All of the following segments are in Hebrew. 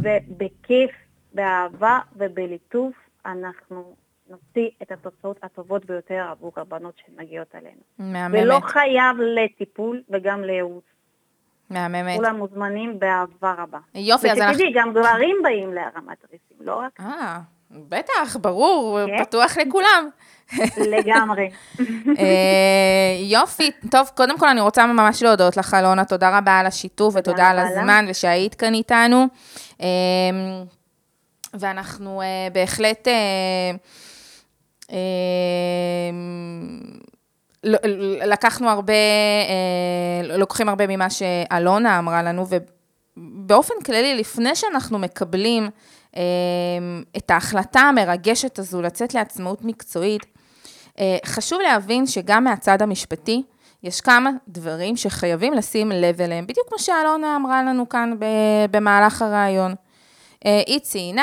בכיף, באהבה ובליטוף, אנחנו נוציא את התוצאות הטובות ביותר עבור הבנות שמגיעות עלינו. מהממת. ולא חייב לטיפול וגם לייעוץ. מהממת. כולם מוזמנים באהבה רבה. יופי, אז אנחנו... ושתדעי, גם גברים באים להרמת ריסים, לא רק... בטח, ברור, כן? פתוח לכולם. לגמרי. יופי, טוב, קודם כל אני רוצה ממש להודות לך, אלונה, תודה רבה על השיתוף ותודה על הזמן ושהיית כאן איתנו. ואנחנו בהחלט לקחנו הרבה, לוקחים הרבה ממה שאלונה אמרה לנו, ובאופן כללי, לפני שאנחנו מקבלים את ההחלטה המרגשת הזו לצאת לעצמאות מקצועית, חשוב להבין שגם מהצד המשפטי, יש כמה דברים שחייבים לשים לב אליהם, בדיוק כמו שאלונה אמרה לנו כאן במהלך הרעיון. היא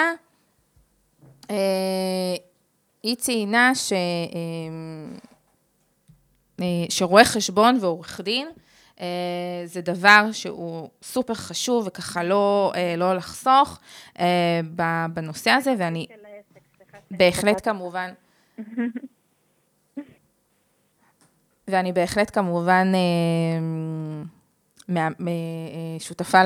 ציינה שרואה חשבון ועורך דין, זה דבר שהוא סופר חשוב וככה לא לחסוך בנושא הזה, ואני בהחלט כמובן, שותפה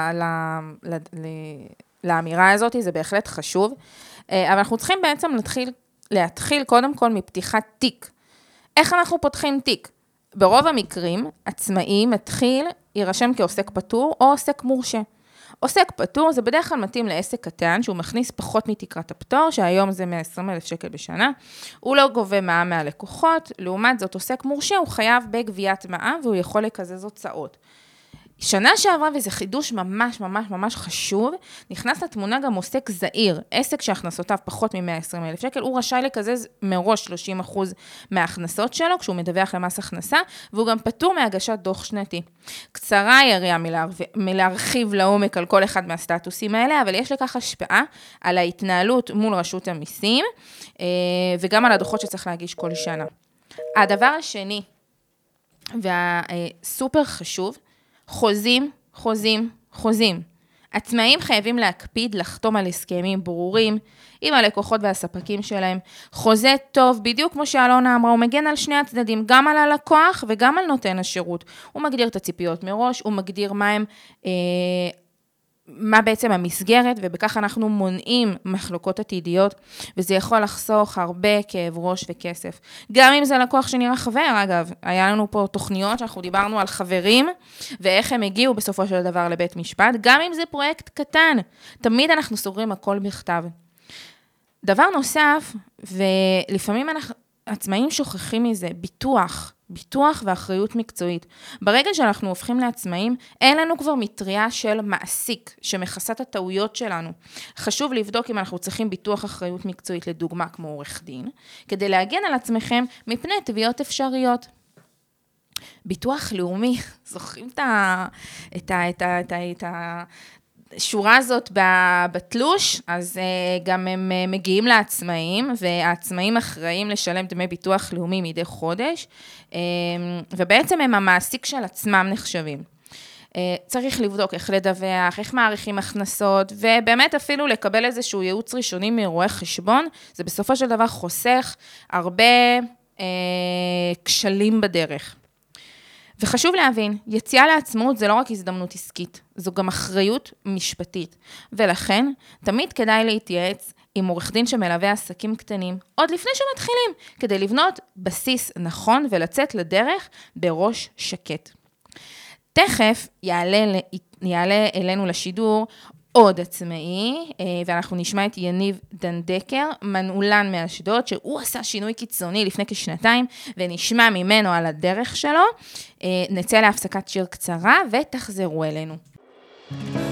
לאמירה הזאת, זה בהחלט חשוב, אבל אנחנו צריכים בעצם להתחיל קודם כל מפתיחת תיק. איך אנחנו פותחים תיק? ברוב המקרים, עצמאי מתחיל יירשם כעוסק פטור או עוסק מורשה. עוסק פטור זה בדרך כלל מתאים לעסק קטן, שהוא מכניס פחות מתקרת הפטור, שהיום זה 120,000 שקל בשנה. הוא לא גובה מע"מ מהלקוחות, לעומת זאת עוסק מורשה, הוא חייב בגביית מע"מ, והוא יכול לקזז הוצאות. שנה שעברה, וזה חידוש ממש ממש ממש חשוב, נכנס לתמונה גם עוסק זעיר, עסק שהכנסותיו פחות מ-120,000 שקל, הוא רשאי לקזז מראש 30% מההכנסות שלו, כשהוא מדווח למס הכנסה, והוא גם פטור מהגשת דוח שנתי. קצרה היריעה מלהרחיב לעומק על כל אחד מהסטטוסים האלה, אבל יש לכך השפעה על ההתנהלות מול רשות המיסים, וגם על הדוחות שצריך להגיש כל שנה. הדבר השני, והסופר חשוב, חוזים. עצמאים חייבים להקפיד לחתום על הסכמים ברורים עם הלקוחות והספקים שלהם. חוזה טוב, בדיוק כמו שאלונה אמרה, הוא מגן על שני הצדדים, גם על הלקוח וגם על נותן השירות. הוא מגדיר את הציפיות מראש, הוא מגדיר מה בעצם המסגרת, ובכך אנחנו מונעים מחלוקות עתידיות, וזה יכול לחסוך הרבה כאב ראש וכסף. גם אם זה לקוח שנראה חבר, אגב, היה לנו פה תוכניות שאנחנו דיברנו על חברים, ואיך הם הגיעו בסופו של דבר לבית משפט, גם אם זה פרויקט קטן, תמיד אנחנו סוגרים הכל בכתב. דבר נוסף, ולפעמים עצמאים שוכחים מזה, ביטוח ואחריות מקצועית. ברגע שאנחנו הופכים לעצמאים, אין לנו כבר מטריה של מעסיק שמכסה את הטעויות שלנו. חשוב לבדוק אם אנחנו צריכים ביטוח אחריות מקצועית, לדוגמה כמו עורך דין, כדי להגן על עצמכם מפני תביעות אפשריות. ביטוח לאומי, זוכרים את השורה הזאת בתלוש, אז גם הם מגיעים לעצמאים, והעצמאים אחראים לשלם דמי ביטוח לאומי מדי חודש, ובעצם הם המעסיק של עצמם נחשבים. צריך לבדוק איך לדווח, איך מעריכים הכנסות, ובאמת אפילו לקבל איזשהו ייעוץ ראשוני מרואה חשבון, זה בסופו של דבר חוסך הרבה כשלים בדרך. וחשוב להבין, יציאה לעצמאות זה לא רק הזדמנות עסקית, זו גם אחריות משפטית. ולכן, תמיד כדאי להתייעץ עם עורך דין שמלווה עסקים קטנים, עוד לפני שמתחילים, כדי לבנות בסיס נכון ולצאת לדרך בראש שקט. תכף יעלה אלינו לשידור עוד עצמאי, ואנחנו נשמע את יניב דנדקר, מנעולן מאשדוד, שהוא עשה שינוי קיצוני לפני כשנתיים, ונשמע ממנו על הדרך שלו. נצא להפסקת שיר קצרה, ותחזרו אלינו.